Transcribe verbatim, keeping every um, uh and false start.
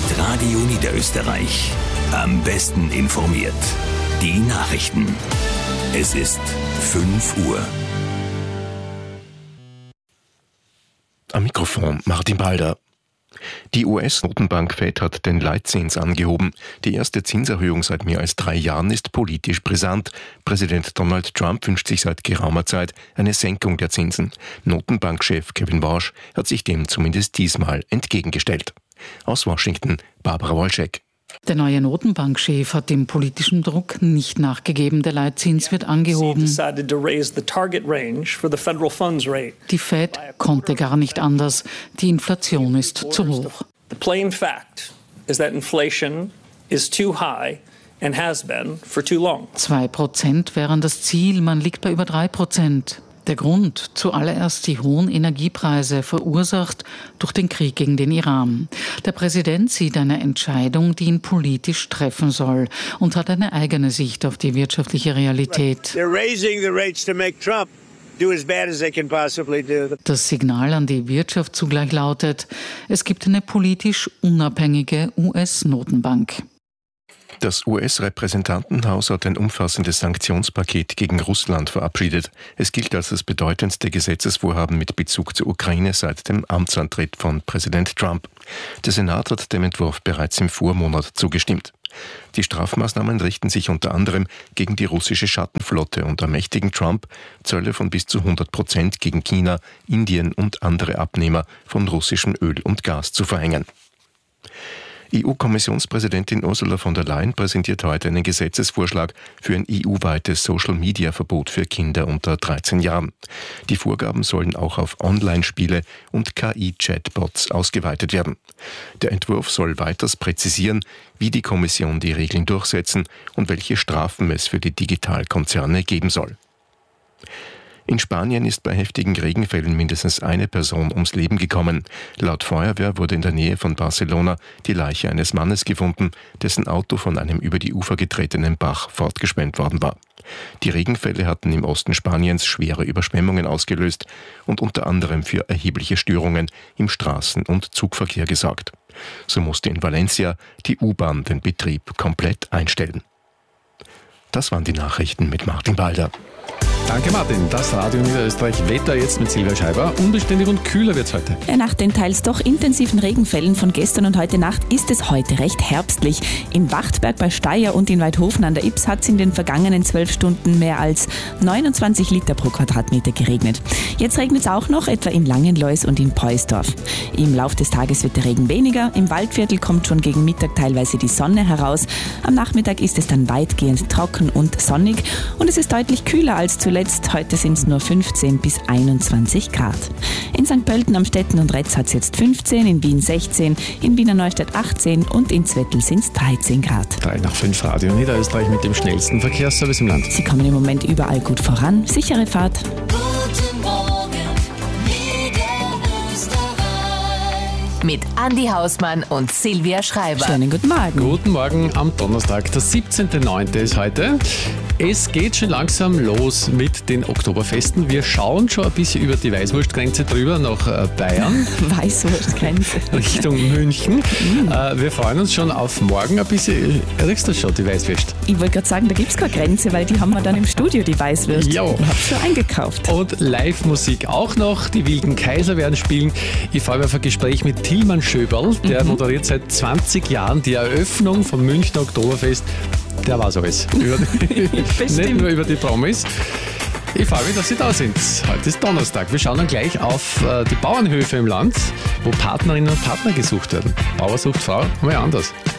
mit Radio Niederösterreich. Am besten informiert. Die Nachrichten. Es ist fünf Uhr. Am Mikrofon Martin Balder. Die U S-Notenbank Fed hat den Leitzins angehoben. Die erste Zinserhöhung seit mehr als drei Jahren ist politisch brisant. Präsident Donald Trump wünscht sich seit geraumer Zeit eine Senkung der Zinsen. Notenbankchef Kevin Warsh hat sich dem zumindest diesmal entgegengestellt. Aus Washington, Barbara Wolczek. Der neue Notenbankchef hat dem politischen Druck nicht nachgegeben. Der Leitzins wird angehoben. Die Fed konnte gar nicht anders. Die Inflation ist zu hoch. The plain fact is that inflation is too high and has been for too long. Zwei Prozent wären das Ziel. Man liegt bei über drei Prozent. Der Grund, zuallererst die hohen Energiepreise, verursacht durch den Krieg gegen den Iran. Der Präsident sieht eine Entscheidung, die ihn politisch treffen soll und hat eine eigene Sicht auf die wirtschaftliche Realität. Das Signal an die Wirtschaft zugleich lautet, es gibt eine politisch unabhängige U S-Notenbank. Das U S-Repräsentantenhaus hat ein umfassendes Sanktionspaket gegen Russland verabschiedet. Es gilt als das bedeutendste Gesetzesvorhaben mit Bezug zur Ukraine seit dem Amtsantritt von Präsident Trump. Der Senat hat dem Entwurf bereits im Vormonat zugestimmt. Die Strafmaßnahmen richten sich unter anderem gegen die russische Schattenflotte und ermächtigen Trump, Zölle von bis zu hundert Prozent gegen China, Indien und andere Abnehmer von russischem Öl und Gas zu verhängen. E U-Kommissionspräsidentin Ursula von der Leyen präsentiert heute einen Gesetzesvorschlag für ein E U-weites Social-Media-Verbot für Kinder unter dreizehn Jahren. Die Vorgaben sollen auch auf Online-Spiele und K I-Chatbots ausgeweitet werden. Der Entwurf soll weiters präzisieren, wie die Kommission die Regeln durchsetzen und welche Strafen es für die Digitalkonzerne geben soll. In Spanien ist bei heftigen Regenfällen mindestens eine Person ums Leben gekommen. Laut Feuerwehr wurde in der Nähe von Barcelona die Leiche eines Mannes gefunden, dessen Auto von einem über die Ufer getretenen Bach fortgeschwemmt worden war. Die Regenfälle hatten im Osten Spaniens schwere Überschwemmungen ausgelöst und unter anderem für erhebliche Störungen im Straßen- und Zugverkehr gesorgt. So musste in Valencia die U-Bahn den Betrieb komplett einstellen. Das waren die Nachrichten mit Martin Balder. Danke Martin, das Radio Niederösterreich Wetter jetzt mit Silvia Scheiber. Unbeständig und kühler wird es heute. Ja, nach den teils doch intensiven Regenfällen von gestern und heute Nacht ist es heute recht herbstlich. In Wachtberg bei Steyr und in Weidhofen an der Ybbs hat es in den vergangenen zwölf Stunden mehr als neunundzwanzig Liter pro Quadratmeter geregnet. Jetzt regnet es auch noch, etwa in Langenlois und in Poisdorf. Im Laufe des Tages wird der Regen weniger. Im Waldviertel kommt schon gegen Mittag teilweise die Sonne heraus. Am Nachmittag ist es dann weitgehend trocken und sonnig und es ist deutlich kühler als zuletzt. Heute sind es nur fünfzehn bis einundzwanzig Grad. In Sankt Pölten am Stetten und Retz hat es jetzt fünfzehn, in Wien sechzehn, in Wiener Neustadt achtzehn und in Zwettl sind es dreizehn Grad. drei nach fünf Radio Niederösterreich mit dem schnellsten Verkehrsservice im Land. Sie kommen im Moment überall gut voran. Sichere Fahrt. Guten Morgen, Niederösterreich. Mit Andi Hausmann und Silvia Schreiber. Schönen guten Morgen. Guten Morgen am Donnerstag, der siebzehnten neunten ist heute. Es geht schon langsam los mit den Oktoberfesten. Wir schauen schon ein bisschen über die Weißwurstgrenze drüber nach Bayern. Weißwurstgrenze. Richtung München. Mm. Wir freuen uns schon auf morgen ein bisschen. Riechst du schon die Weißwurst? Ich wollte gerade sagen, da gibt es keine Grenze, weil die haben wir dann im Studio, die Weißwurst. Ja. Ich habe schon eingekauft. Und Live-Musik auch noch. Die Wilden Kaiser werden spielen. Ich freue mich auf ein Gespräch mit Tilman Schöberl. Der mhm. moderiert seit zwanzig Jahren die Eröffnung vom Münchner Oktoberfest. Der weiß alles. Über die, nicht nur über die Promis. Ich freue mich, dass Sie da sind. Heute ist Donnerstag. Wir schauen dann gleich auf äh, die Bauernhöfe im Land, wo Partnerinnen und Partner gesucht werden. Bauer sucht Frau, mal anders.